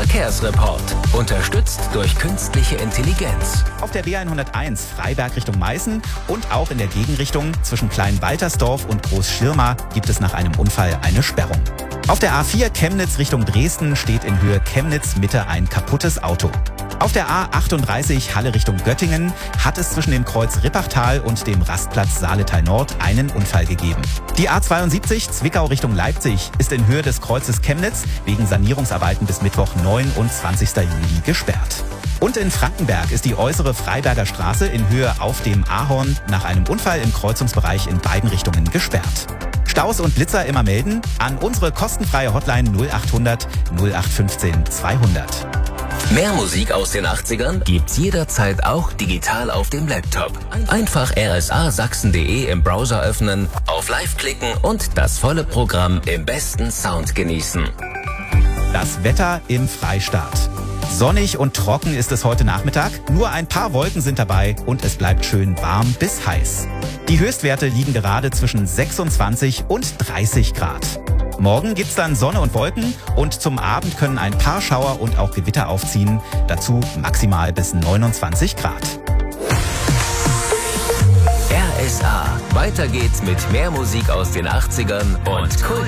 Verkehrsreport. Unterstützt durch künstliche Intelligenz. Auf der B101 Freiberg Richtung Meißen und auch in der Gegenrichtung zwischen Klein-Waltersdorf und Groß-Schirma gibt es nach einem Unfall eine Sperrung. Auf der A4 Chemnitz Richtung Dresden steht in Höhe Chemnitz-Mitte ein kaputtes Auto. Auf der A38 Halle Richtung Göttingen hat es zwischen dem Kreuz Rippachtal und dem Rastplatz Saaletal Nord einen Unfall gegeben. Die A72 Zwickau Richtung Leipzig ist in Höhe des Kreuzes Chemnitz wegen Sanierungsarbeiten bis Mittwoch 29. Juli gesperrt. Und in Frankenberg ist die äußere Freiberger Straße in Höhe auf dem Ahorn nach einem Unfall im Kreuzungsbereich in beiden Richtungen gesperrt. Staus und Blitzer immer melden an unsere kostenfreie Hotline 0800 0815 200. Mehr Musik aus den 80ern gibt's jederzeit auch digital auf dem Laptop. Einfach rsasachsen.de im Browser öffnen, auf Live klicken und das volle Programm im besten Sound genießen. Das Wetter im Freistaat. Sonnig und trocken ist es heute Nachmittag. Nur ein paar Wolken sind dabei und es bleibt schön warm bis heiß. Die Höchstwerte liegen gerade zwischen 26 und 30 Grad. Morgen gibt's dann Sonne und Wolken und zum Abend können ein paar Schauer und auch Gewitter aufziehen. Dazu maximal bis 29 Grad. RSA. Weiter geht's mit mehr Musik aus den 80ern und Kult